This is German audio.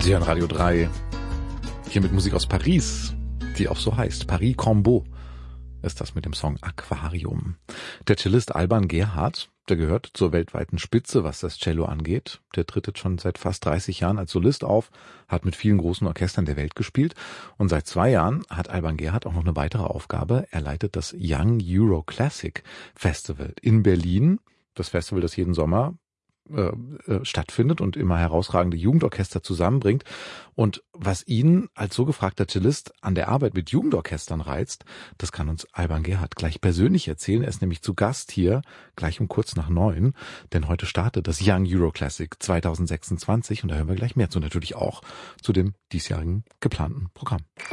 Sie hören Radio 3, hier mit Musik aus Paris, die auch so heißt. Paris Combo ist das mit dem Song Aquarium. Der Cellist Alban Gerhard, der gehört zur weltweiten Spitze, was das Cello angeht. Der tritt jetzt schon seit fast 30 Jahren als Solist auf, hat mit vielen großen Orchestern der Welt gespielt. Und seit 2 Jahren hat Alban Gerhard auch noch eine weitere Aufgabe. Er leitet das Young Euro Classic Festival in Berlin. Das Festival, das jeden Sommer stattfindet und immer herausragende Jugendorchester zusammenbringt. Und was ihn als so gefragter Cellist an der Arbeit mit Jugendorchestern reizt, das kann uns Alban Gerhard gleich persönlich erzählen. Er ist nämlich zu Gast hier, gleich um kurz nach 9, denn heute startet das Young Euro Classic 2026 und da hören wir gleich mehr zu, natürlich auch zu dem diesjährigen geplanten Programm.